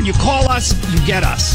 When you call us, you get us.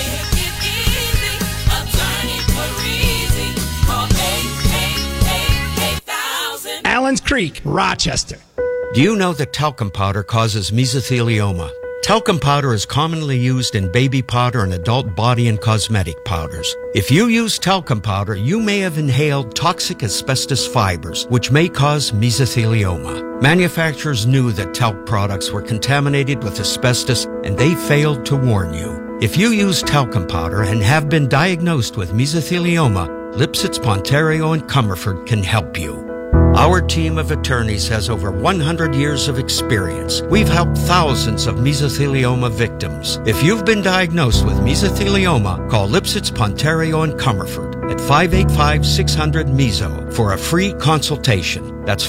Allen's Creek, Rochester. Do you know that talcum powder causes mesothelioma? Talcum powder is commonly used in baby powder and adult body and cosmetic powders. If you use talcum powder, you may have inhaled toxic asbestos fibers, which may cause mesothelioma. Manufacturers knew that talc products were contaminated with asbestos, and they failed to warn you. If you use talcum powder and have been diagnosed with mesothelioma, Lipsitz, Pontario, and Comerford can help you. Our team of attorneys has over 100 years of experience. We've helped thousands of mesothelioma victims. If you've been diagnosed with mesothelioma, call Lipsitz, Pontario, and Comerford at 585-600-MESO for a free consultation. That's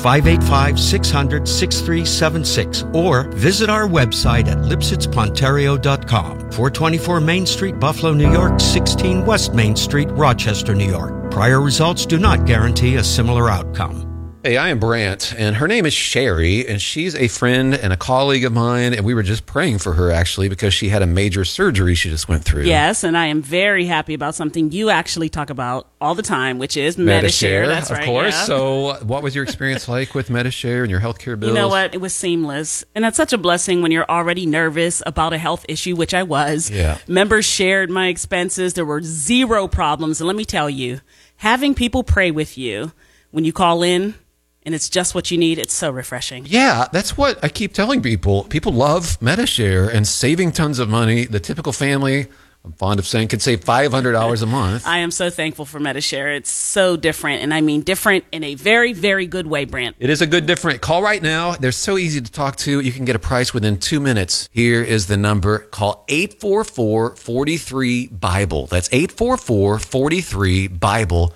585-600-6376, or visit our website at lipsitzpontario.com. 424 Main Street, Buffalo, New York, 16 West Main Street, Rochester, New York. Prior results do not guarantee a similar outcome. Hey, I am Brant, and her name is Sherry, and she's a friend and a colleague of mine, and we were just praying for her, actually, because she had a major surgery she just went through. Yes, and I am very happy about something you actually talk about all the time, which is Medi-Share. That's right, of course. Yeah. So what was your experience like with Medi-Share and your healthcare bills? You know what? It was seamless, and that's such a blessing when you're already nervous about a health issue, which I was. Yeah. Members shared my expenses. There were zero problems, and let me tell you, having people pray with you when you call in, and it's just what you need, it's so refreshing. Yeah, that's what I keep telling people. People love Medi-Share and saving tons of money. The typical family, I'm fond of saying, could save $500 a month. I am so thankful for Medi-Share. It's so different, and I mean different in a very, very good way, Brant. It is a good different. Call right now. They're so easy to talk to. You can get a price within 2 minutes. Here is the number. Call 844-43-BIBLE. That's 844-43-BIBLE.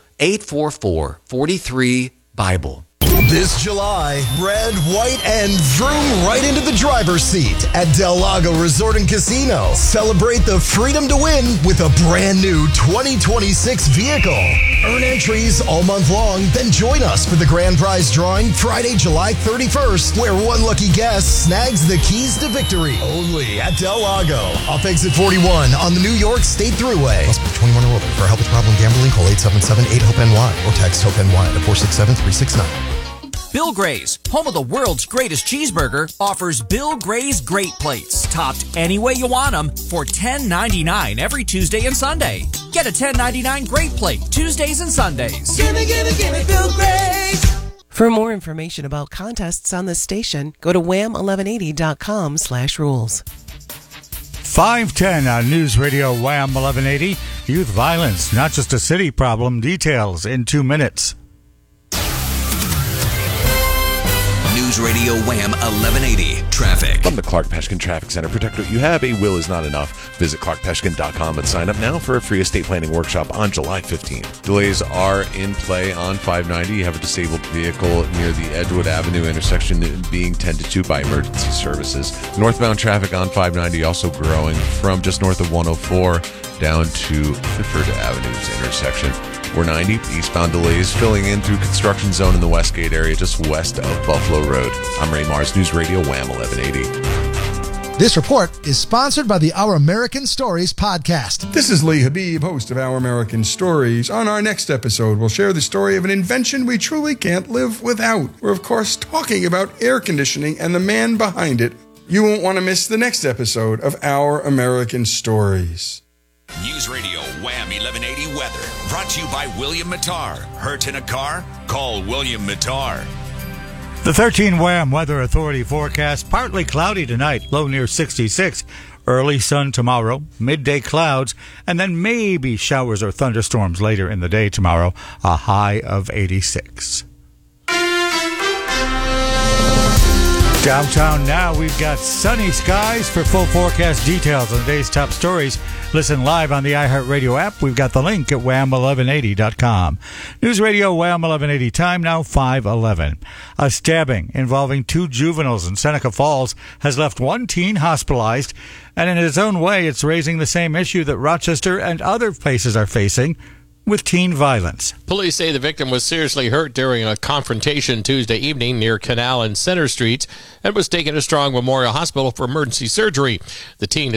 844-43-BIBLE. This July, red, white, and vroom right into the driver's seat at Del Lago Resort and Casino. Celebrate the freedom to win with a brand new 2026 vehicle. Earn entries all month long, then join us for the grand prize drawing Friday, July 31st, where one lucky guest snags the keys to victory. Only at Del Lago. Off exit 41 on the New York State Thruway. Must be 21 or older. For help with problem gambling, call 877-8-HOPE-NY or text HOPE-NY to 467-369. Bill Gray's, home of the world's greatest cheeseburger, offers Bill Gray's Great Plates, topped any way you want them, for $10.99 every Tuesday and Sunday. Get a $10.99 Great Plate Tuesdays and Sundays. Gimme Bill Gray's. For more information about contests on this station, go to wham1180.com/rules. 5:10 on News Radio Wham 1180. Youth violence, not just a city problem. Details in 2 minutes. News Radio Wham 1180 Traffic. From the Clark Peshkin Traffic Center, protect what you have. A will is not enough. Visit clarkpeshkin.com and sign up now for a free estate planning workshop on July 15th. Delays are in play on 590. You have a disabled vehicle near the Edgewood Avenue intersection being tended to by emergency services. Northbound traffic on 590 also growing from just north of 104 down to Clifford Avenue's intersection. 490 eastbound delays filling in through construction zone in the Westgate area just west of Buffalo Road. I'm Ray Mars, News Radio Wham 1180. This report is sponsored by the Our American Stories podcast. This is Lee Habib, host of Our American Stories. On our next episode, we'll share the story of an invention we truly can't live without. We're, of course, talking about air conditioning and the man behind it. You won't want to miss the next episode of Our American Stories. News Radio Wham 1180 Weather, brought to you by William Mattar. Hurt in a car? Call William Mattar. The 13 Wham Weather Authority forecast: partly cloudy tonight, low near 66. Early sun tomorrow, midday clouds, and then maybe showers or thunderstorms later in the day tomorrow, a high of 86. Downtown now, we've got sunny skies. For full forecast details on the day's top stories, listen live on the iHeartRadio app. We've got the link at wham1180.com. News Radio Wham 1180, time now 5:11. A stabbing involving 2 juveniles in Seneca Falls has left 1 teen hospitalized, and in its own way, it's raising the same issue that Rochester and other places are facing with teen violence. Police say the victim was seriously hurt during a confrontation Tuesday evening near Canal and Center Streets and was taken to Strong Memorial Hospital for emergency surgery. The teen